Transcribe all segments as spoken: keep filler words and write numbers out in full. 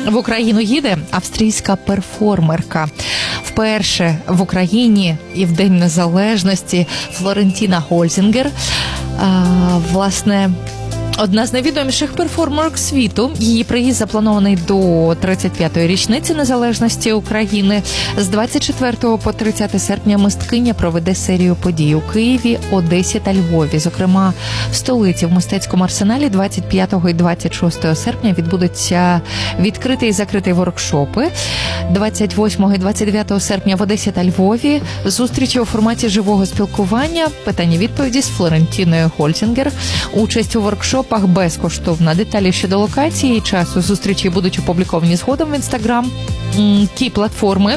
В Україну їде австрійська перформерка. Вперше в Україні і в День Незалежності Флорентіна Гользінгер, а, власне, одна з найвідоміших перформерок світу. Її приїзд запланований до тридцять п'ятої річниці незалежності України. З двадцять четвертого по тридцяте серпня мисткиня проведе серію подій у Києві, Одесі та Львові. Зокрема, в столиці в мистецькому арсеналі двадцять п'ятого і двадцять шостого серпня відбудуться відкритий і закритий воркшопи. двадцять восьмого і двадцять дев'ятого серпня в Одесі та Львові зустрічі у форматі живого спілкування, питання-відповіді з Флорентіною Гользінгер. Участь у воркшопі безкоштовна. Деталі щодо локації і часу зустрічі будуть опубліковані згодом в Інстаграм. Кі-платформи.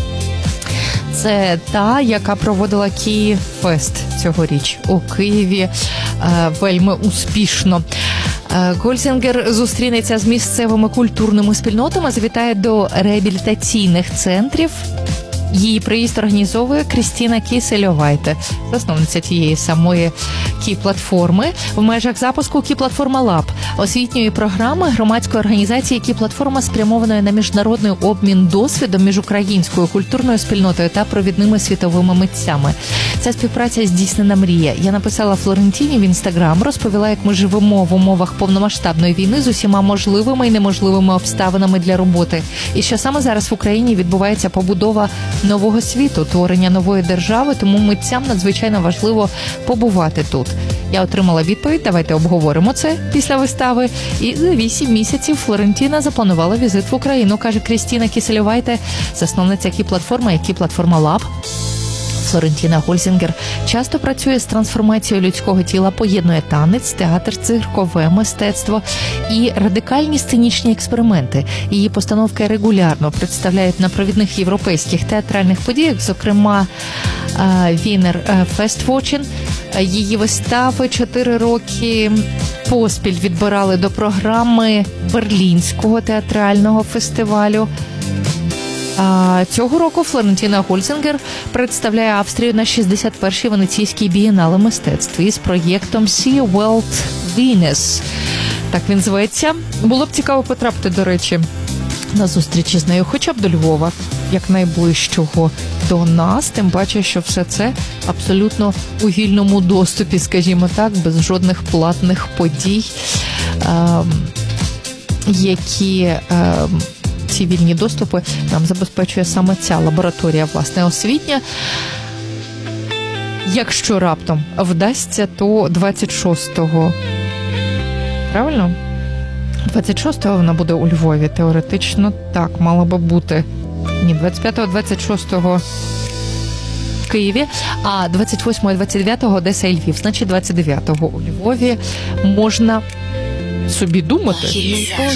Це та, яка проводила Кі-фест цьогоріч у Києві вельми успішно. Гользінгер зустрінеться з місцевими культурними спільнотами, завітає до реабілітаційних центрів. Її приїзд організовує Крістіна Кісельовайте, засновниця тієї самої Кі-платформи. В межах запуску Кі-платформа Лаб, освітньої програми громадської організації Кі-платформа, спрямованої на міжнародний обмін досвідом між українською культурною спільнотою та провідними світовими митцями. Ця співпраця здійснена мрія. Я написала Флорентіні в Інстаграм, розповіла, як ми живемо в умовах повномасштабної війни з усіма можливими і неможливими обставинами для роботи. І що саме зараз в Україні відбувається побудова нового світу, творення нової держави, тому митцям надзвичайно важливо побувати тут. Я отримала відповідь, давайте обговоримо це після вистави. І за вісім місяців Флорентіна запланувала візит в Україну, каже Крістіна Кісельовайте, засновниця Кі-платформи і Кі-платформа Лаб. Флорентіна Гользінгер часто працює з трансформацією людського тіла, поєднує танець, театр, циркове мистецтво і радикальні сценічні експерименти. Її постановки регулярно представляють на провідних європейських театральних подіях, зокрема Вінер Фествочин. Її вистави чотири роки поспіль відбирали до програми Берлінського театрального фестивалю. А цього року Флорентіна Гользінгер представляє Австрію на шістдесят першій Венеційській бієнале мистецтв із проєктом Sea World Venus. Так він зветься. Було б цікаво потрапити, до речі, на зустрічі з нею, хоча б до Львова, як найближчого до нас, тим паче, що все це абсолютно у вільному доступі, скажімо так, без жодних платних подій, які ці вільні доступи нам забезпечує саме ця лабораторія, власне, освітня. Якщо раптом вдасться, то двадцять шостого, правильно? двадцять шостого вона буде у Львові, теоретично так, мало би бути. Ні, двадцять п'ятого, двадцять шостого в Києві, а двадцять восьмого і двадцять дев'ятого Одеса і Львів. Значить, двадцять дев'ятого у Львові можна собі думати.